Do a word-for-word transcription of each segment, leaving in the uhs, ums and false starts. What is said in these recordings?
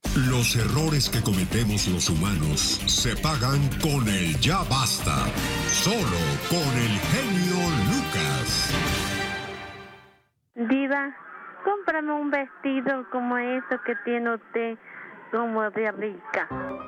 Los errores que cometemos los humanos se pagan con el ya basta. Solo con el genio Lucas. Diva, cómprame un vestido como eso que tiene usted, como de rica.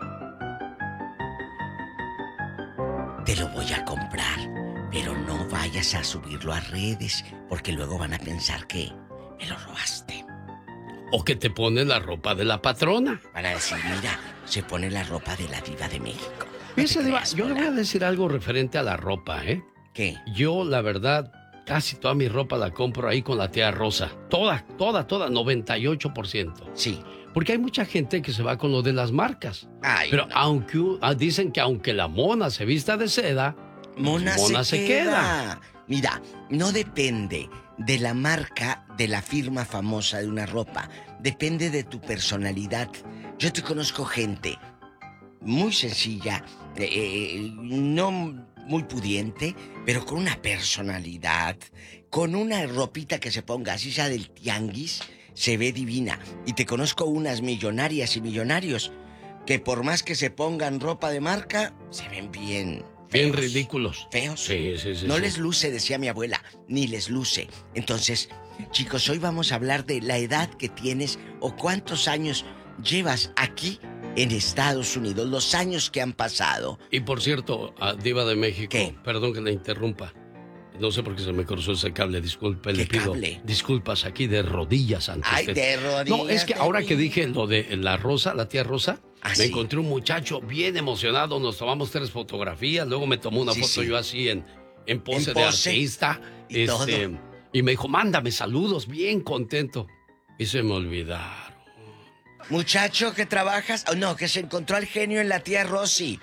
Te lo voy a comprar, pero no vayas a subirlo a redes, porque luego van a pensar que me lo robaste. O que te pone la ropa de la patrona. Van a decir, mira, se pone la ropa de la Diva de México. Fíjese, Diva, yo le voy a decir algo referente a la ropa, ¿eh? ¿Qué? Yo, la verdad, casi toda mi ropa la compro ahí con la tía Rosa. Toda, toda, toda, noventa y ocho por ciento. Sí. Porque hay mucha gente que se va con lo de las marcas. Ay, Pero no. aunque ah, dicen que aunque la mona se vista de seda, Mona, mona se, se queda. queda. Mira, no depende de la marca, de la firma famosa de una ropa. Depende de tu personalidad. Yo te conozco gente muy sencilla, eh, eh, no muy pudiente, pero con una personalidad, con una ropita que se ponga, así sea del tianguis, se ve divina. Y te conozco unas millonarias y millonarios que por más que se pongan ropa de marca, se ven bien feos. Bien ridículos. Feos. Sí, sí, sí. No sí. les luce, decía mi abuela, ni les luce. Entonces, chicos, hoy vamos a hablar de la edad que tienes o cuántos años llevas aquí en Estados Unidos, los años que han pasado. Y por cierto, a Diva de México, ¿Qué? Perdón que le interrumpa. No sé por qué se me cruzó ese cable, disculpe, le ¿Qué pido cable? disculpas aquí de rodillas ante Ay, usted. de rodillas. No, es que de ahora que mí. dije lo de la Rosa, la tía Rosa, Ah, me sí. encontré un muchacho bien emocionado, nos tomamos tres fotografías, luego me tomó una Sí, foto sí. yo así en, en pose En de pose artista. y todo. Y me dijo, mándame saludos, bien contento. Y se me olvidaron. Muchacho que trabajas, oh, no, que se encontró al genio en la tía Rosy.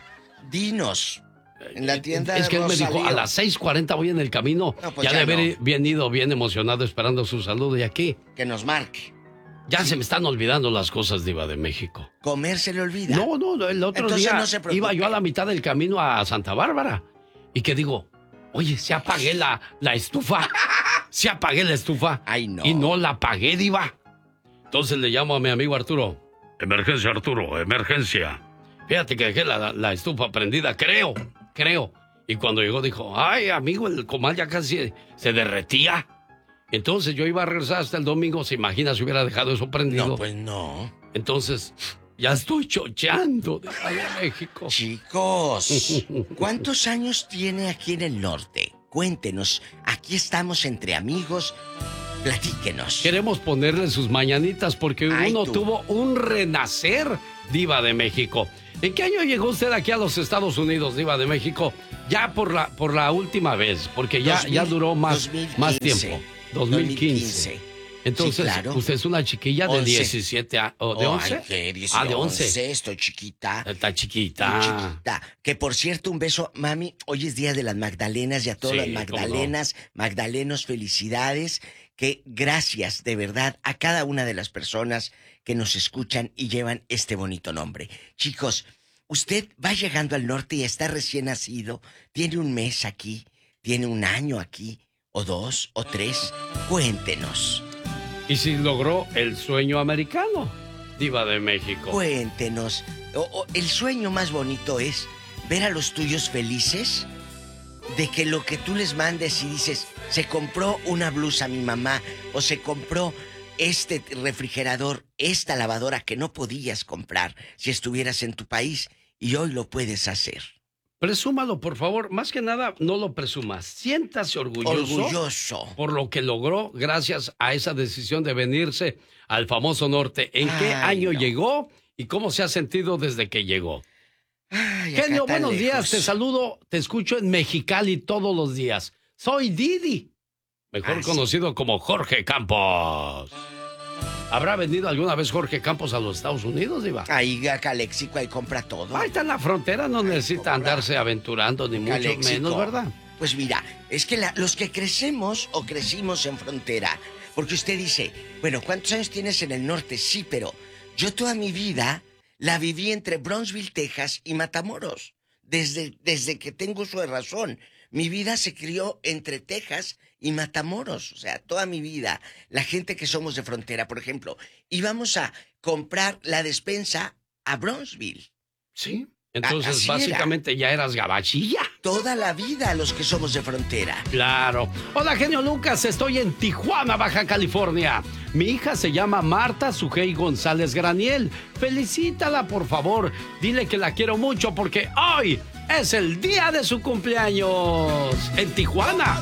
Dinos. En la tienda Es que de él me dijo, Rosalío. a las seis cuarenta voy en el camino. No, pues ya ya de haber no. bien ido, bien emocionado, esperando su saludo. ¿Y aquí? Que nos marque. Ya se me están olvidando las cosas, Diva de México. Comer se le olvida. No, no, no, el otro Entonces día no se preocupe. iba yo a la mitad del camino a Santa Bárbara. Y que digo, oye, se apagué la, la estufa. Se apagué la estufa. Ay, no. Y no la apagué, Diva. Entonces le llamo a mi amigo Arturo. Emergencia, Arturo, emergencia. Fíjate que dejé la, la estufa prendida, creo, creo. Y cuando llegó dijo, ay, amigo, el comal ya casi se derretía. Entonces yo iba a regresar hasta el domingo. ¿Se imagina si hubiera dejado eso prendido? No, pues no. Entonces, ya estoy chocheando de México. Chicos, ¿cuántos años tiene aquí en el norte? Cuéntenos. Aquí estamos entre amigos. Platíquenos. Queremos ponerle sus mañanitas porque Ay, uno tú. tuvo un renacer, Diva de México. ¿En qué año llegó usted aquí a los Estados Unidos, Diva de México? Ya por la, por la última vez, porque ya, dos mil, ya duró más, dos mil quince. más tiempo. dos mil quince. dos mil quince. Entonces, Sí, claro. usted es una chiquilla de once. diecisiete años. ¿O de Oh, once? ay, ¿qué? diez, Ah, de once. once. Estoy chiquita. Está chiquita. Estoy chiquita. Que por cierto, un beso, mami. Hoy es día de las Magdalenas y a todas Sí, las cómo no. Magdalenas, Magdalenos, felicidades. Que gracias de verdad a cada una de las personas que nos escuchan y llevan este bonito nombre. Chicos, usted va llegando al norte y está recién nacido, tiene un mes aquí, tiene un año aquí, o dos, o tres. Cuéntenos. Y si logró el sueño americano, Diva de México. Cuéntenos. O- o el sueño más bonito es ver a los tuyos felices, de que lo que tú les mandes y dices, se compró una blusa a mi mamá, o se compró este refrigerador, esta lavadora que no podías comprar si estuvieras en tu país, y hoy lo puedes hacer. Presúmalo, por favor. Más que nada, no lo presumas. Siéntase orgulloso, Orgulloso. por lo que logró gracias a esa decisión de venirse al famoso norte. ¿En qué Ay, año no. llegó y cómo se ha sentido desde que llegó? Ay, acá Genio, tan buenos días. lejos. Te saludo, te escucho en Mexicali todos los días. Soy Didi, mejor Ah, sí. conocido como Jorge Campos. ¿Habrá venido alguna vez Jorge Campos a los Estados Unidos, Diva? Ahí a Calexico, ahí compra todo. Ahí está en la frontera, no necesita compra. andarse aventurando, ni mucho Calexico. menos, ¿verdad? Pues mira, es que la- los que crecemos o crecimos en frontera, porque usted dice, bueno, ¿cuántos años tienes en el norte? Sí, pero yo toda mi vida la viví entre Brownsville, Texas y Matamoros, desde, desde que tengo uso de razón. Mi vida se crió entre Texas y Matamoros, o sea, toda mi vida. La gente que somos de frontera, por ejemplo, íbamos a comprar la despensa a Bronzeville. Sí. Entonces, Así básicamente era. ya eras gabachilla. Toda la vida los que somos de frontera. Claro. Hola, genio Lucas, estoy en Tijuana, Baja California. Mi hija se llama Marta Sujei González Graniel. Felicítala, por favor. Dile que la quiero mucho porque hoy es el día de su cumpleaños. En Tijuana.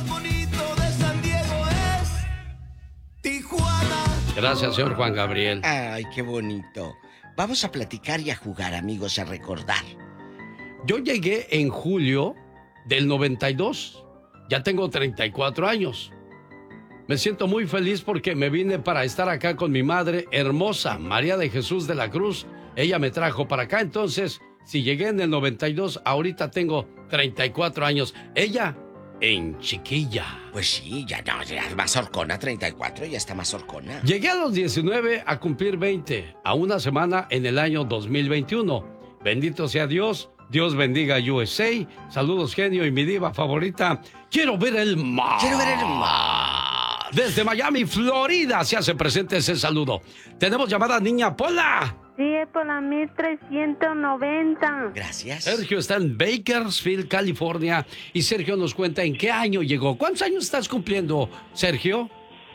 Gracias, señor Juan Gabriel. Ay, qué bonito. Vamos a platicar y a jugar, amigos, a recordar. Yo llegué en julio del noventa y dos. Ya tengo treinta y cuatro años. Me siento muy feliz porque me vine para estar acá con mi madre hermosa, María de Jesús de la Cruz. Ella me trajo para acá, entonces, si llegué en el noventa y dos, ahorita tengo treinta y cuatro años. Ella, en chiquilla. Pues sí, ya no, ya es más horcona, treinta y cuatro, ya está más horcona. Llegué a los diecinueve a cumplir veinte, a una semana en el año dos mil veintiuno. Bendito sea Dios, Dios bendiga a U S A. Saludos, genio, y mi diva favorita. Quiero ver el mar. Quiero ver el mar. Desde Miami, Florida, se hace presente ese saludo. Tenemos llamada Niña Pola. Sí, es por la mil trescientos noventa. Gracias. Sergio está en Bakersfield, California, y Sergio nos cuenta en qué año llegó. ¿Cuántos años estás cumpliendo, Sergio?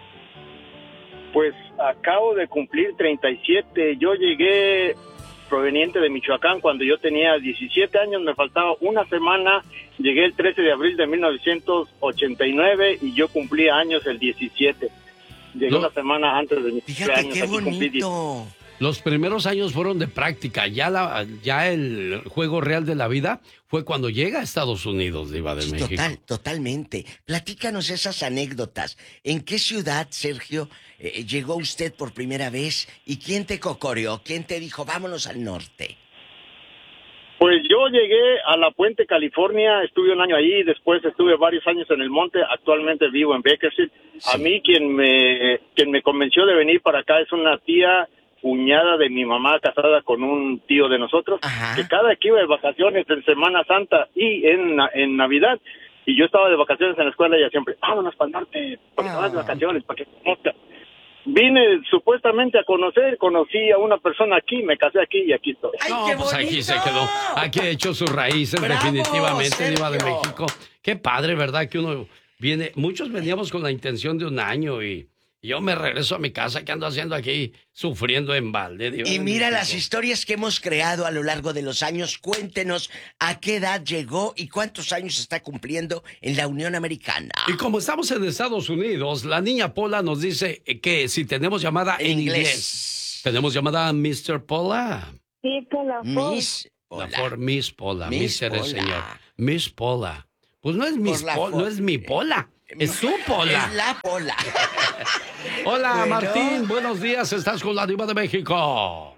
Pues acabo de cumplir treinta y siete. Yo llegué proveniente de Michoacán cuando yo tenía diecisiete años, me faltaba una semana. Llegué el trece de abril de mil novecientos ochenta y nueve y yo cumplí años el diecisiete. Llegué No. una semana antes de mis Fíjate cumpleaños. qué aquí cumplí diez. bonito. Los primeros años fueron de práctica. Ya, la, ya el juego real de la vida fue cuando llega a Estados Unidos, diva de Sí, México. total, totalmente. Platícanos esas anécdotas. ¿En qué ciudad, Sergio, eh, llegó usted por primera vez? ¿Y quién te cocoreó? ¿Quién te dijo, vámonos al norte? Pues yo llegué a La Puente, California, estuve un año ahí, después estuve varios años en el monte, actualmente vivo en Bakersfield. Sí. A mí quien me, quien me convenció de venir para acá es una tía cuñada de mi mamá casada con un tío de nosotros, Ajá. que cada que iba de vacaciones en Semana Santa y en, na- en Navidad, y yo estaba de vacaciones en la escuela, ella siempre, vámonos para el norte, para que te vas de Ah. vacaciones, para que conozcas. Vine supuestamente a conocer, conocí a una persona aquí, me casé aquí y aquí estoy. ¡Ay, No, qué pues aquí bonito! se quedó. Aquí ha hecho sus raíces, ¡Bravo, definitivamente, diva de Sergio! México. Qué padre, ¿verdad? Que uno viene. Muchos veníamos con la intención de un año y yo me regreso a mi casa. ¿Qué ando haciendo aquí? Sufriendo en balde, diva Y de mira México. las historias que hemos creado a lo largo de los años. Cuéntenos a qué edad llegó y cuántos años está cumpliendo en la Unión Americana. Y como estamos en Estados Unidos, la niña Pola nos dice que si tenemos llamada en, En inglés. inglés. Tenemos llamada a mister Pola. Sí, por la Miss La Pola. por Miss Pola. Miss mister es Pola. señor. Miss Pola. Pues no es Miss la Pola, fo- no es mi Pola. Es su Pola. Es la Pola. Hola, Bueno. Martín. Buenos días. Estás con la diva de México.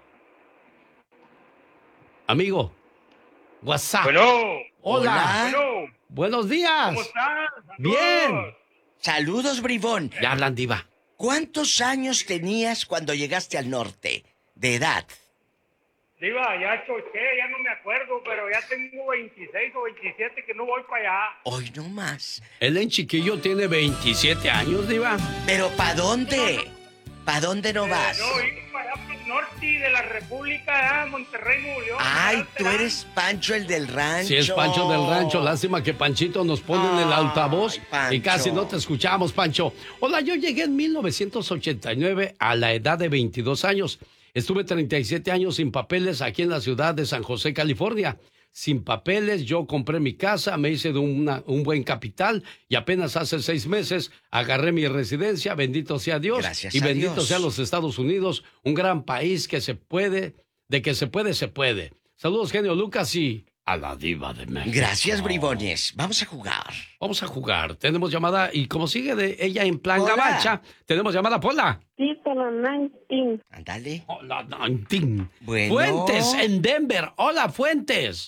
Amigo. WhatsApp. Bueno, Hola. bueno, Buenos días. ¿cómo estás? Saludos. Bien. Saludos, bribón. Ya hablan, diva. ¿Cuántos años tenías cuando llegaste al norte? De edad. Diva, ya choché, ya no me acuerdo, pero ya tengo veintiséis o veintisiete que no voy para allá. Hoy no más. Él en chiquillo tiene veintisiete años, diva. ¿Pero pa' dónde? ¿Pa' dónde no vas? Eh, no, ir para allá por el norte de la República, ah, Monterrey, Nuevo León. Ay, allá tú será. eres Pancho el del rancho. Si es Pancho del Rancho, lástima que Panchito nos pone en el Ay, altavoz Pancho. y casi no te escuchamos, Pancho. Hola, yo llegué en mil novecientos ochenta y nueve a la edad de veintidós años. Estuve treinta y siete años sin papeles aquí en la ciudad de San José, California. Sin papeles, yo compré mi casa, me hice de una- un buen capital y apenas hace seis meses agarré mi residencia. Bendito sea Dios. Gracias y a bendito Dios. sea los Estados Unidos, un gran país que se puede, de que se puede, se puede. Saludos, genio Lucas, y a la diva de México. Gracias, bribones. Vamos a jugar. Vamos a jugar. Tenemos llamada y como sigue de ella en plan Hola. gabacha, tenemos llamada Pola. Sí, por la noventa. Ándale. Hola, Nantín. Bueno. Fuentes en Denver. Hola, Fuentes.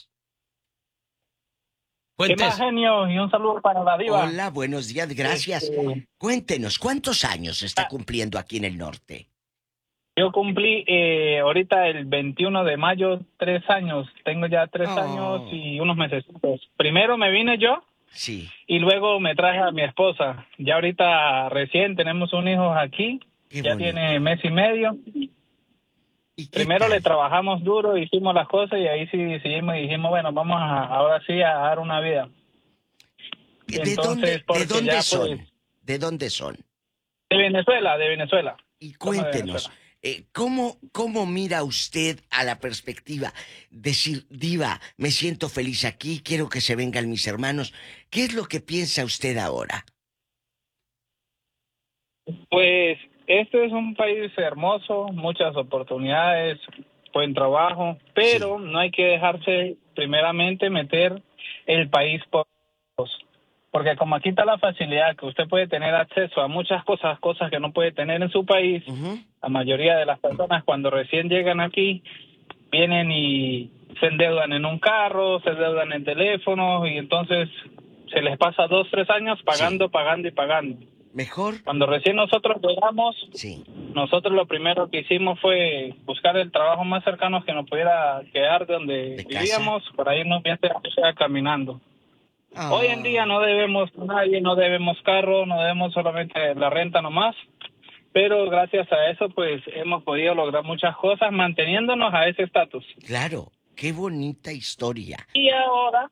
¿Qué Fuentes. más, genio? Y un saludo para la diva. Hola, buenos días, gracias. Este, Cuéntenos, ¿cuántos años está cumpliendo aquí en el norte? Yo cumplí eh, ahorita el veintiuno de mayo tres años. Tengo ya tres Oh. años y unos meses. Primero me vine yo Sí. Y luego me traje a mi esposa. Ya ahorita recién tenemos un hijo aquí. Qué ya bonito. tiene mes y medio. ¿Y qué Primero tal? le trabajamos duro, hicimos las cosas y ahí sí seguimos y dijimos, bueno, vamos a, ahora sí a dar una vida. ¿De Entonces, dónde, de porque dónde ya, son? pues, ¿De dónde son? de Venezuela, de Venezuela. Y Somos de cuéntenos, Venezuela. eh, ¿cómo, ¿cómo mira usted a la perspectiva? Decir, Diva, me siento feliz aquí, quiero que se vengan mis hermanos. ¿Qué es lo que piensa usted ahora? Pues este es un país hermoso, muchas oportunidades, buen trabajo, pero no hay que dejarse primeramente meter el país por porque como aquí está la facilidad que usted puede tener acceso a muchas cosas, cosas que no puede tener en su país, Uh-huh. la mayoría de las personas cuando recién llegan aquí vienen y se endeudan en un carro, se endeudan en teléfonos y entonces se les pasa dos, tres años pagando, Sí. pagando y pagando. ¿Mejor? Cuando recién nosotros llegamos, Sí. nosotros lo primero que hicimos fue buscar el trabajo más cercano que nos pudiera quedar de donde ¿De vivíamos, por ahí nos viene caminando. Ah. Hoy en día no debemos nadie, no debemos carro, no debemos solamente la renta nomás, pero gracias a eso pues hemos podido lograr muchas cosas manteniéndonos a ese estatus. Claro, qué bonita historia. Y ahora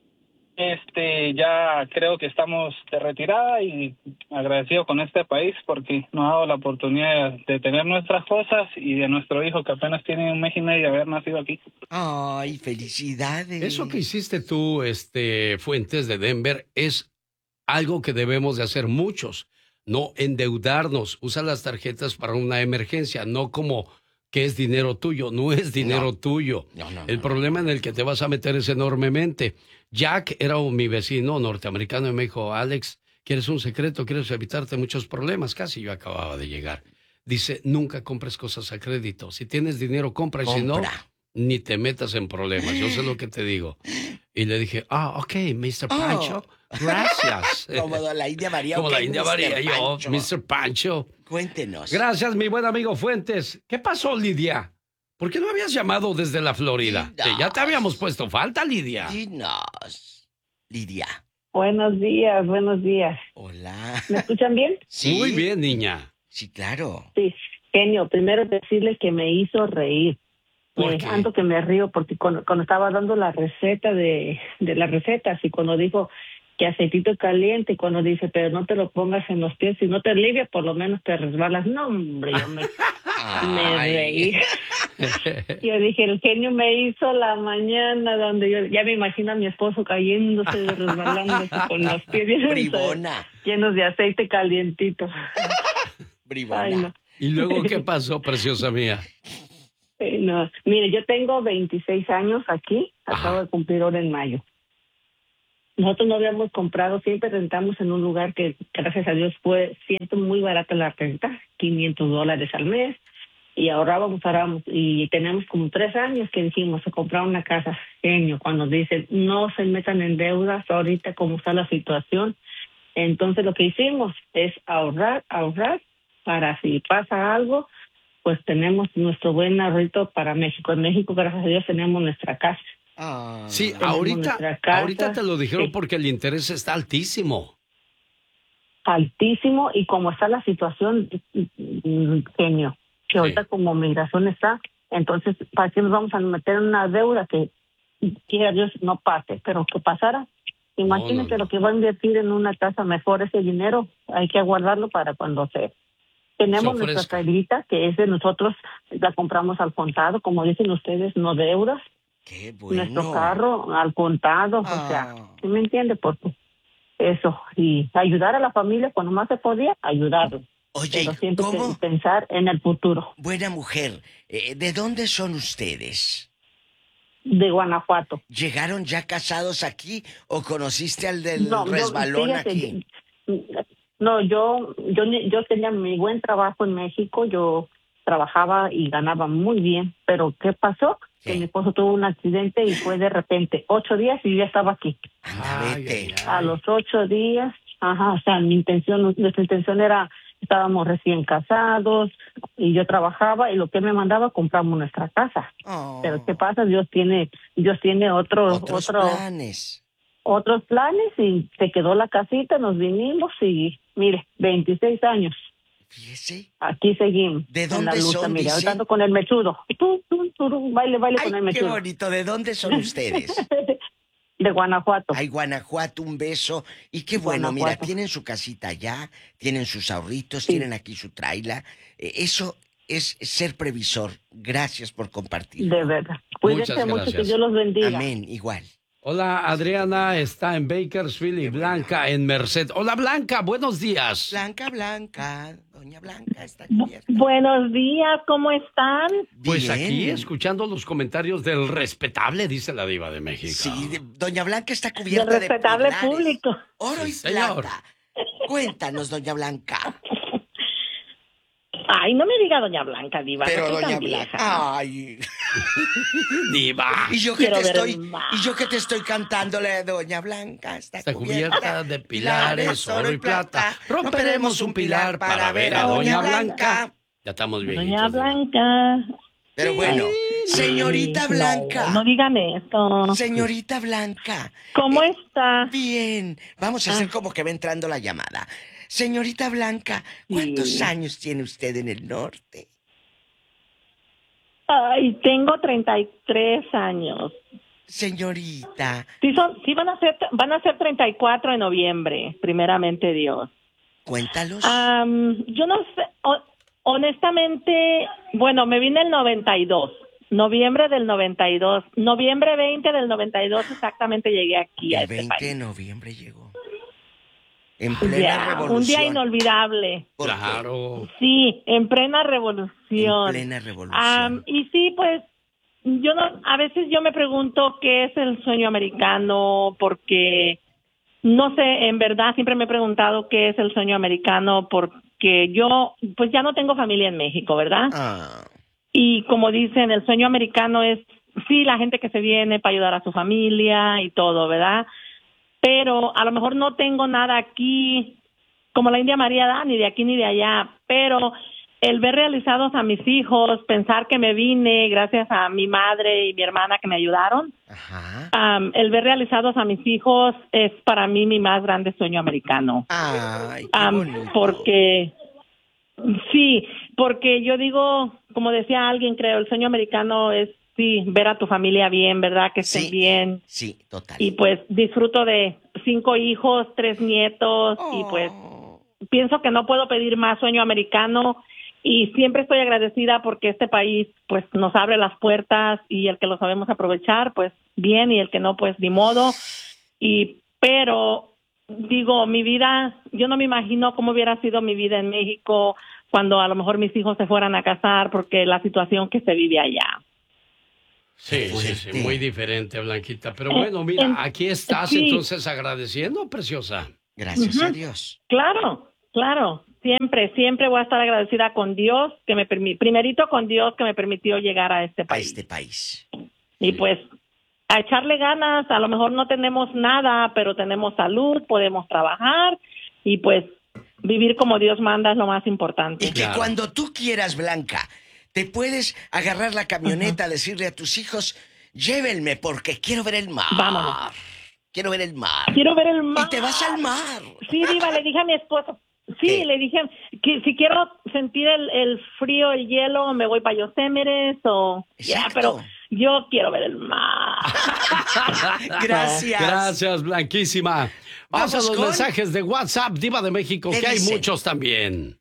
este ya creo que estamos de retirada y agradecido con este país porque nos ha dado la oportunidad de tener nuestras cosas y de nuestro hijo que apenas tiene un mes y medio de haber nacido aquí. Ay, felicidades. Eso que hiciste tú, este, Fuentes de Denver, es algo que debemos de hacer muchos. No endeudarnos. Usa las tarjetas para una emergencia, no como que es dinero tuyo. No es dinero No. tuyo. No, no, El no, problema en el que te vas a meter es enormemente. Jack era un- mi vecino norteamericano y me dijo, Alex, ¿quieres un secreto? ¿Quieres evitarte muchos problemas? Casi yo acababa de llegar. Dice, nunca compres cosas a crédito. Si tienes dinero, compra, y si no, Compra. ni te metas en problemas. Yo sé lo que te digo. Y le dije, ah, ok, mister Oh. Pancho, gracias. Como la India María. Como ok, la India mister María, yo, Pancho. mister Pancho. Cuéntenos. Gracias, mi buen amigo Fuentes. ¿Qué pasó, Lidia? ¿Por qué no habías llamado desde la Florida? Dinos. Que ya te habíamos puesto falta, Lidia. Dinos. Lidia. Buenos días, buenos días. Hola. ¿Me escuchan bien? Sí. Muy bien, niña. Sí, claro. Sí. Genio, primero decirle que me hizo reír. ¿Por Me qué? ando que me río porque cuando, cuando estaba dando la receta de, de las recetas y cuando dijo que aceitito caliente y cuando dice, pero no te lo pongas en los pies, si no te alivia, por lo menos te resbalas. No, hombre, yo me, me Ay. reí. Yo dije, el genio me hizo la mañana donde yo, ya me imagino a mi esposo cayéndose, resbalándose con los pies llenos de- Bribona. llenos de aceite calientito. Bribona. Ay, no. ¿Y luego qué pasó, preciosa mía? Eh, no. Mire, yo tengo veintiséis años aquí, acabo Ajá. de cumplir ahora en mayo. Nosotros no habíamos comprado, siempre rentamos en un lugar que, gracias a Dios, fue siento muy barata la renta, quinientos dólares al mes, y ahorrábamos, ahorrábamos, y tenemos como tres años que dijimos, a comprar una casa. Genio, cuando dicen, no se metan en deudas ahorita como está la situación. Entonces lo que hicimos es ahorrar, ahorrar, para si pasa algo, pues tenemos nuestro buen ahorrito para México. En México, gracias a Dios, tenemos nuestra casa. Ah. Sí, Tenemos ahorita, nuestra casa. ahorita te lo dijeron Sí. porque el interés está altísimo. Altísimo, y como está la situación, mm, genio, que Sí. ahorita como migración está, entonces, ¿para qué nos vamos a meter en una deuda que quiera Dios no pase? Pero que pasara, imagínate no, no. lo que va a invertir en una casa mejor, ese dinero hay que guardarlo para cuando se... Tenemos Se nuestra ofrezca. tablita, que es de nosotros, la compramos al contado, como dicen ustedes, no deudas. Qué bueno. Nuestro carro al contado, Ah. o sea, ¿sí me entiende? Porque eso, y ayudar a la familia cuando más se podía, ayudarlos. Oye, Pero siempre ¿cómo? que pensar en el futuro. Buena mujer, eh, ¿de dónde son ustedes? De Guanajuato. ¿Llegaron ya casados aquí o conociste al del No, yo- resbalón fíjate, aquí? No, yo, yo, yo tenía mi buen trabajo en México, yo trabajaba y ganaba muy bien, pero ¿qué pasó? ¿Qué? Que mi esposo tuvo un accidente y fue de repente ocho días y yo ya estaba aquí. Anda, Ay, vete. ay, ay. A los ocho días, ajá, o sea, mi intención, nuestra intención era, estábamos recién casados y yo trabajaba y lo que él me mandaba compramos nuestra casa. Oh, Pero ¿qué pasa? Dios tiene, Dios tiene otro, otros otro, planes. otros planes y se quedó la casita, nos vinimos y mire, veintiséis años. Fíjese. Aquí seguimos. ¿De con la dónde lucha, son, mire, dice? ahorita ando con el mechudo. Tú, tú, tú, baile, baile Ay, con el qué mechudo. bonito. ¿De dónde son ustedes? De Guanajuato. Ay, Guanajuato, un beso. Y qué bueno, mira, Guanajuato. tienen su casita allá, tienen sus ahorritos, Sí. tienen aquí su traila. Eh, eso es ser previsor. Gracias por compartir. De verdad. Cuídense Muchas mucho, gracias. que Dios los bendiga. Amén, igual. Hola, Adriana está en Bakersfield y Blanca en Merced. Hola, Blanca, buenos días. Blanca, Blanca, doña Blanca está Bu- cubierta. Buenos días, ¿cómo están? Pues Bien. aquí escuchando los comentarios del respetable, dice la diva de México. Sí, de- doña Blanca está Del cubierta de respetable pilares, público. oro Sí, y señor. plata. Cuéntanos, doña Blanca. Ay, no me diga doña Blanca, diva. Pero no soy tan doña vieja. Blanca. Ay. Diva. Y yo que Quiero te ver estoy, más. y yo que te estoy cantándole, doña Blanca está, Está cubierta de pilares, oro y plata. Romperemos Romperemos un pilar para ver a doña Blanca. Ya estamos bien. Doña Blanca. Pero bueno, señorita Ay, Blanca. No, no digan esto. Señorita Blanca. ¿Cómo eh, está? Bien. Vamos a hacer como que va entrando la llamada. Señorita Blanca, ¿cuántos Sí. años tiene usted en el norte? Ay, tengo treinta y tres años. Señorita. Sí, son, sí van a ser, van a ser treinta y cuatro en noviembre, primeramente Dios. Cuéntalos. Am, yo no sé, ho- honestamente, bueno, me vine el noventa y dos, noviembre del noventa y dos, noviembre veinte del noventa y dos exactamente llegué aquí a el este veinte de país. noviembre llegó. En plena Ya, revolución. un día inolvidable. ¿Por qué? Claro. Sí, en plena revolución. En plena revolución. Am, y sí, pues, yo no, a veces yo me pregunto qué es el sueño americano, porque no sé, en verdad siempre me he preguntado qué es el sueño americano, porque yo, pues ya no tengo familia en México, ¿verdad? Ah, Y como dicen, el sueño americano es, sí, la gente que se viene para ayudar a su familia y todo, ¿verdad? Pero a lo mejor no tengo nada aquí, como la India María da, ni de aquí ni de allá, pero el ver realizados a mis hijos, pensar que me vine gracias a mi madre y mi hermana que me ayudaron, ajá. am, el ver realizados a mis hijos es para mí mi más grande sueño americano. Ay, qué Am, bonito. porque sí, porque yo digo, como decía alguien, creo, el sueño americano es sí ver a tu familia bien, ¿verdad? Que estén Sí. bien. Sí, total. Y pues disfruto de cinco hijos, tres nietos y pues Oh. pienso que no puedo pedir más sueño americano y siempre estoy agradecida porque este país pues nos abre las puertas y el que lo sabemos aprovechar pues bien y el que no pues ni modo. Y pero digo, mi vida, yo no me imagino cómo hubiera sido mi vida en México cuando a lo mejor mis hijos se fueran a casar porque la situación que se vive allá. Sí, sí, sí, Fuerte. muy diferente, Blanquita. Pero Eh, bueno, mira, en- aquí estás sí. entonces agradeciendo, preciosa. Gracias Ujú. a Dios. Claro, claro, siempre, siempre voy a estar agradecida con Dios, que me permi- primerito con Dios que me permitió llegar a este A país. este país. Y pues a echarle ganas, a lo mejor no tenemos nada, pero tenemos salud, podemos trabajar y pues vivir como Dios manda es lo más importante. Y que Claro. cuando tú quieras, Blanca, te puedes agarrar la camioneta, decirle a tus hijos, llévenme porque quiero ver el mar. Vámonos. Quiero ver el mar. Quiero ver el mar. Y te vas al mar. Sí, Diva, le dije a mi esposo. Sí, ¿Qué? le dije que si quiero sentir el, el frío, el hielo, me voy para Yosemite o... Ya, Exacto. pero yo quiero ver el mar. Gracias. Gracias, Blanquísima. Vamos, Vamos a los con- mensajes de WhatsApp, Diva de México, ¿Qué que hay dicen? muchos también.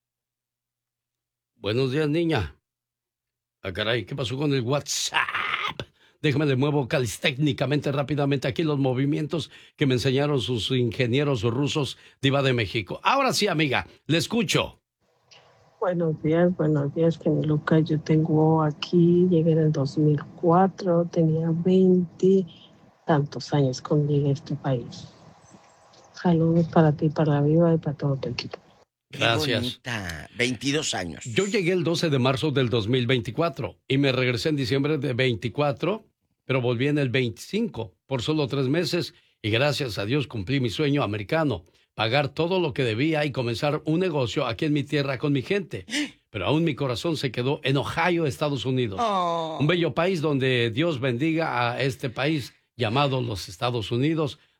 Buenos días, niña. Ah, caray, ¿qué pasó con el WhatsApp? Déjame le muevo calistécnicamente rápidamente aquí los movimientos que me enseñaron sus ingenieros rusos, Diva de México. Ahora sí, amiga, le escucho. Buenos días, buenos días, Kenny Lucas. Yo tengo aquí, llegué en el dos mil cuatro, tenía veinte tantos años cuando llegué a este país. Saludos para ti, para la Viva y para todo tu equipo. Qué Gracias. bonita. veintidós años. Yo llegué el doce de marzo del dos mil veinticuatro y me regresé en diciembre de veinticuatro, pero volví en el veinticinco por solo tres meses y gracias a Dios cumplí mi sueño americano, pagar todo lo que debía y comenzar un negocio aquí en mi tierra con mi gente. Pero aún mi corazón se quedó en Ohio, Estados Unidos. Oh. Un bello país donde Dios bendiga a este país llamado los Estados Unidos,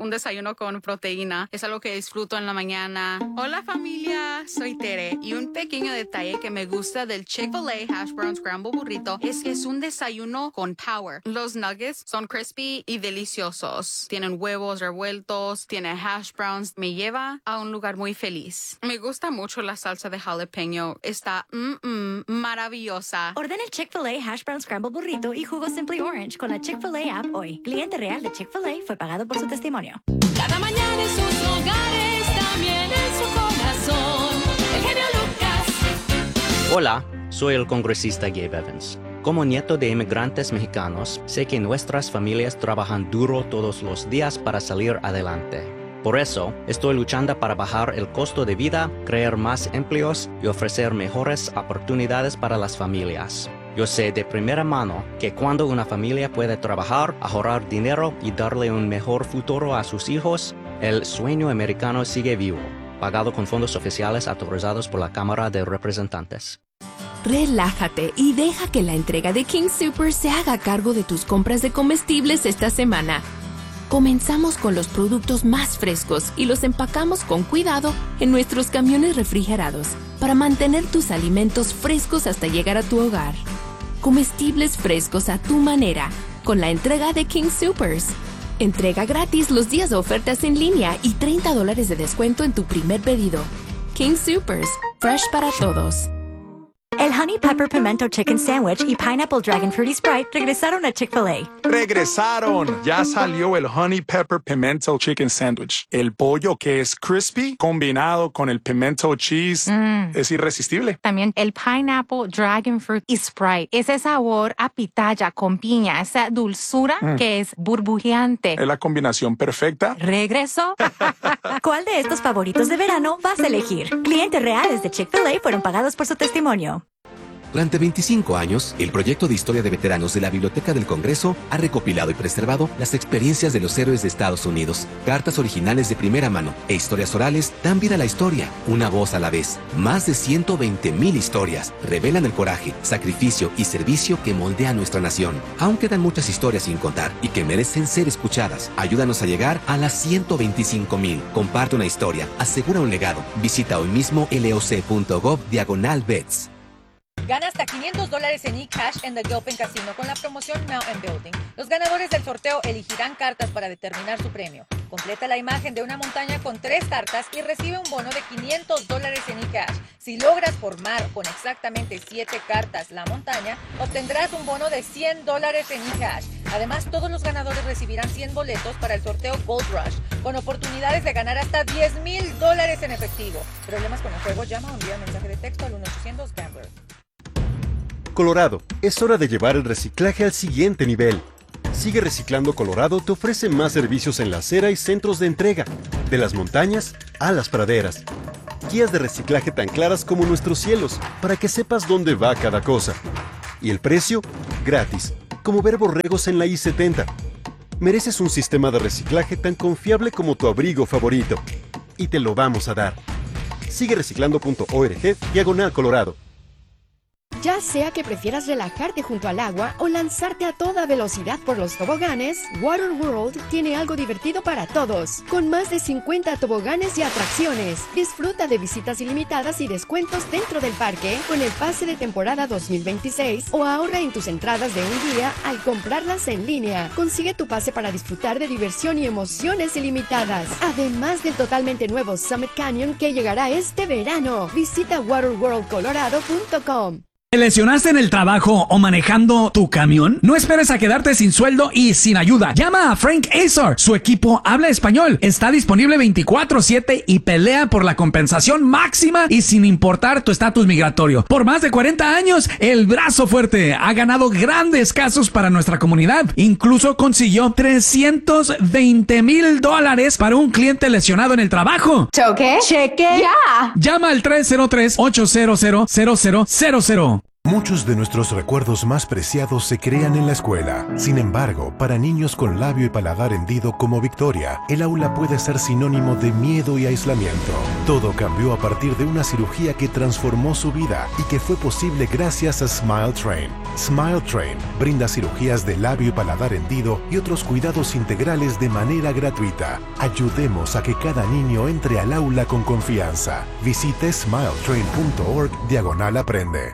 un desayuno con proteína. Es algo que disfruto en la mañana. Hola familia, soy Tere y un pequeño detalle que me gusta del Chick-fil-A Hash Brown Scramble Burrito es que es un desayuno con power. Los nuggets son crispy y deliciosos. Tienen huevos revueltos, tiene hash browns. Me lleva a un lugar muy feliz. Me gusta mucho la salsa de jalapeño. Está mm, mm, maravillosa. Ordena el Chick-fil-A Hash Brown Scramble Burrito y jugo Simply Orange con la Chick-fil-A app hoy. Cliente real de Chick-fil-A fue pagado por su testimonio. Cada mañana en sus hogares, también en su corazón. El genio Lucas. Hola, soy el congresista Gabe Evans. Como nieto de inmigrantes mexicanos, sé que nuestras familias trabajan duro todos los días para salir adelante. Por eso, estoy luchando para bajar el costo de vida, crear más empleos y ofrecer mejores oportunidades para las familias. Yo sé de primera mano que cuando una familia puede trabajar, ahorrar dinero y darle un mejor futuro a sus hijos, el sueño americano sigue vivo, pagado con fondos oficiales autorizados por la Cámara de Representantes. Relájate y deja que la entrega de King Soopers se haga cargo de tus compras de comestibles esta semana. Comenzamos con los productos más frescos y los empacamos con cuidado en nuestros camiones refrigerados para mantener tus alimentos frescos hasta llegar a tu hogar. Comestibles frescos a tu manera, con la entrega de King Soopers. Entrega gratis los días de ofertas en línea y treinta dólares de descuento en tu primer pedido. King Soopers, fresh para todos. El Honey Pepper Pimento Chicken Sandwich y Pineapple Dragon Fruity Sprite regresaron a Chick-fil-A. ¡Regresaron! Ya salió el Honey Pepper Pimento Chicken Sandwich. El pollo que es crispy combinado con el pimento cheese mm. es irresistible. También el Pineapple Dragon Fruit y Sprite. Ese sabor a pitaya con piña, esa dulzura mm. que es burbujeante. Es la combinación perfecta. ¿Regresó? ¿Cuál de estos favoritos de verano vas a elegir? Clientes reales de Chick-fil-A fueron pagados por su testimonio. Durante veinticinco años, el proyecto de historia de veteranos de la Biblioteca del Congreso ha recopilado y preservado las experiencias de los héroes de Estados Unidos. Cartas originales de primera mano e historias orales dan vida a la historia, una voz a la vez. Más de ciento veinte mil historias revelan el coraje, sacrificio y servicio que moldea nuestra nación. Aún quedan muchas historias sin contar y que merecen ser escuchadas. Ayúdanos a llegar a las ciento veinticinco mil. Comparte una historia, asegura un legado. Visita hoy mismo loc.gov diagonal vets. Gana hasta quinientos dólares en eCash en The Gilpin Casino con la promoción Mountain Building. Los ganadores del sorteo elegirán cartas para determinar su premio. Completa la imagen de una montaña con tres cartas y recibe un bono de quinientos dólares en eCash. Si logras formar con exactamente siete cartas la montaña, obtendrás un bono de cien dólares en eCash. Además, todos los ganadores recibirán cien boletos para el sorteo Gold Rush, con oportunidades de ganar hasta diez mil dólares en efectivo. ¿Problemas con el juego? Llama o envía mensaje de texto al uno ochocientos Gambler. Colorado, es hora de llevar el reciclaje al siguiente nivel. Sigue Reciclando Colorado te ofrece más servicios en la acera y centros de entrega, de las montañas a las praderas. Guías de reciclaje tan claras como nuestros cielos, para que sepas dónde va cada cosa. Y el precio, gratis, como ver borregos en la I setenta. Mereces un sistema de reciclaje tan confiable como tu abrigo favorito. Y te lo vamos a dar. Sigue reciclando.org, diagonal Colorado. Ya sea que prefieras relajarte junto al agua o lanzarte a toda velocidad por los toboganes, Water World tiene algo divertido para todos. Con más de cincuenta toboganes y atracciones. Disfruta de visitas ilimitadas y descuentos dentro del parque con el pase de temporada dos mil veintiséis o ahorra en tus entradas de un día al comprarlas en línea. Consigue tu pase para disfrutar de diversión y emociones ilimitadas. Además del totalmente nuevo Summit Canyon que llegará este verano. Visita water world colorado punto com. ¿Te lesionaste en el trabajo o manejando tu camión? No esperes a quedarte sin sueldo y sin ayuda. Llama a Frank Azar. Su equipo habla español. Está disponible veinticuatro siete y pelea por la compensación máxima y sin importar tu estatus migratorio. Por más de cuarenta años, el brazo fuerte ha ganado grandes casos para nuestra comunidad. Incluso consiguió trescientos veinte mil dólares para un cliente lesionado en el trabajo. ¿Choque? ¿Cheque? ¡Ya! Llama al tres cero tres, ocho cero cero, cero cero cero cero. Muchos de nuestros recuerdos más preciados se crean en la escuela. Sin embargo, para niños con labio y paladar hendido como Victoria, el aula puede ser sinónimo de miedo y aislamiento. Todo cambió a partir de una cirugía que transformó su vida y que fue posible gracias a Smile Train. Smile Train brinda cirugías de labio y paladar hendido y otros cuidados integrales de manera gratuita. Ayudemos a que cada niño entre al aula con confianza. Visite smiletrain punto org diagonal aprende.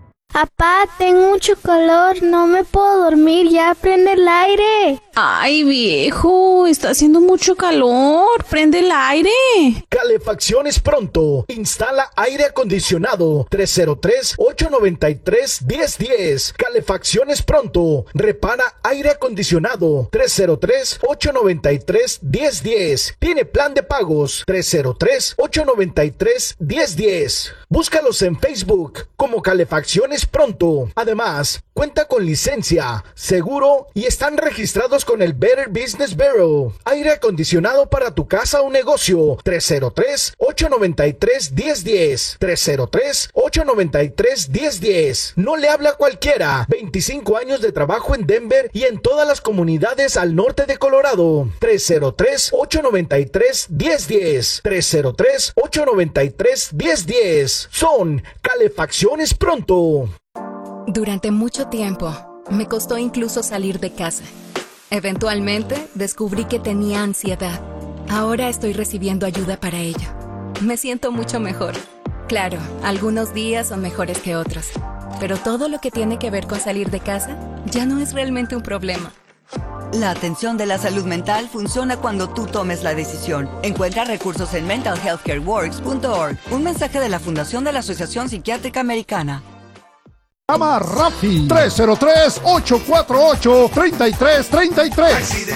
Papá, tengo mucho calor, no me puedo dormir, ya prende el aire. Ay, viejo, está haciendo mucho calor, prende el aire. Calefacciones Pronto, instala aire acondicionado, tres cero tres, ocho nueve tres, uno cero uno cero. Calefacciones Pronto, repara aire acondicionado, tres cero tres, ocho nueve tres, uno cero uno cero. Tiene plan de pagos, tres cero tres, ocho nueve tres, uno cero uno cero. Búscalos en Facebook como Calefacciones Pronto. Además, cuenta con licencia, seguro y están registrados con el Better Business Bureau. Aire acondicionado para tu casa o negocio. tres cero tres, ocho nueve tres, uno cero uno cero. tres cero tres, ocho nueve tres, uno cero uno cero. No le habla cualquiera. veinticinco años de trabajo en Denver y en todas las comunidades al norte de Colorado. tres cero tres, ocho nueve tres, uno cero uno cero. tres cero tres, ocho nueve tres, uno cero uno cero. Son Calefacciones Pronto. Durante mucho tiempo, me costó incluso salir de casa. Eventualmente, descubrí que tenía ansiedad. Ahora estoy recibiendo ayuda para ello. Me siento mucho mejor. Claro, algunos días son mejores que otros, pero todo lo que tiene que ver con salir de casa ya no es realmente un problema. La atención de la salud mental funciona cuando tú tomes la decisión. Encuentra recursos en mental health care works punto org. Un mensaje de la Fundación de la Asociación Psiquiátrica Americana. Llama a Rafi tres cero tres, ocho cuatro ocho, tres tres tres tres.